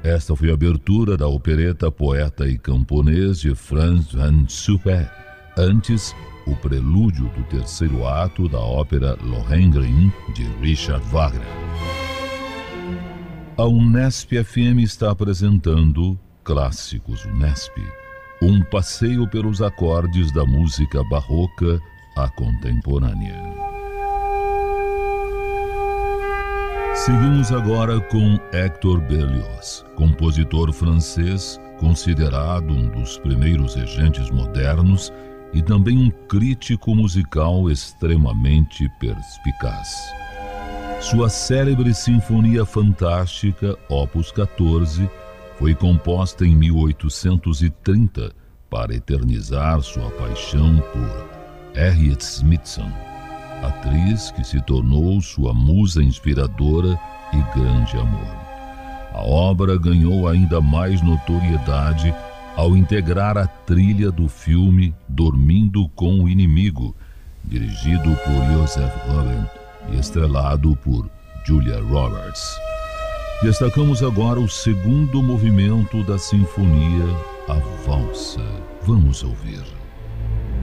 Esta foi a abertura da opereta Poeta e Camponês de Franz van Suppé. Antes, o prelúdio do terceiro ato da ópera Lohengrin, de Richard Wagner. A Unesp FM está apresentando Clássicos Unesp, um passeio pelos acordes da música barroca à contemporânea. Seguimos agora com Hector Berlioz, compositor francês, considerado um dos primeiros regentes modernos e também um crítico musical extremamente perspicaz. Sua célebre Sinfonia Fantástica, Opus 14, foi composta em 1830 para eternizar sua paixão por Harriet Smithson, atriz que se tornou sua musa inspiradora e grande amor. A obra ganhou ainda mais notoriedade ao integrar a trilha do filme Dormindo com o Inimigo, dirigido por Joseph Robin e estrelado por Julia Roberts. Destacamos agora o segundo movimento da sinfonia, a valsa. Vamos ouvir.